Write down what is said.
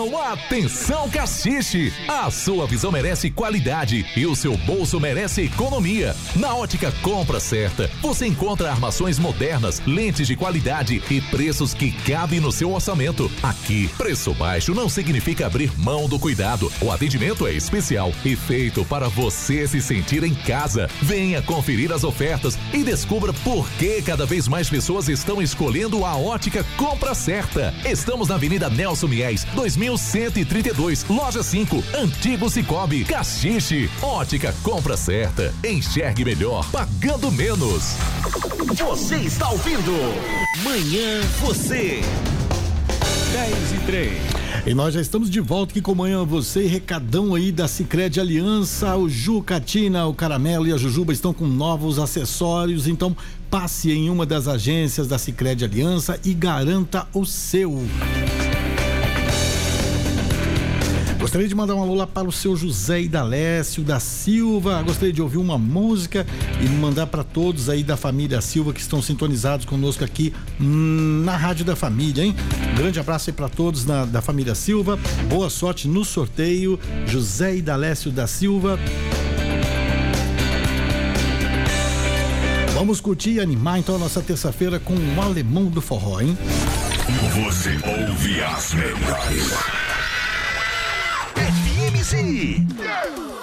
Atenção, Caxixe! A sua visão merece qualidade e o seu bolso merece economia. Na Ótica Compra Certa, você encontra armações modernas, lentes de qualidade e preços que cabem no seu orçamento. Aqui, preço baixo não significa abrir mão do cuidado. O atendimento é especial e feito para você se sentir em casa. Venha conferir as ofertas e descubra por que cada vez mais pessoas estão escolhendo a Ótica Compra Certa. Estamos na Avenida Nelson Mies, 2132, Loja 5, Antigo Cicobi, Caxixe. Ótica Compra Certa. Enxergue melhor, pagando menos. Você está ouvindo Manhã Você. 10:03. E nós já estamos de volta aqui com Manhã Você, recadão aí da Sicredi Aliança. O Jucatina, o Caramelo e a Jujuba estão com novos acessórios, então passe em uma das agências da Sicredi Aliança e garanta o seu. Gostaria de mandar um alô lá para o seu José Idalécio da Silva. Gostaria de ouvir uma música e mandar para todos aí da família Silva que estão sintonizados conosco aqui na Rádio da Família, hein? Um grande abraço aí para todos da família Silva. Boa sorte no sorteio. José Idalécio da Silva. Vamos curtir e animar então a nossa terça-feira com o Alemão do Forró, hein? Você ouve as melhores. FMC.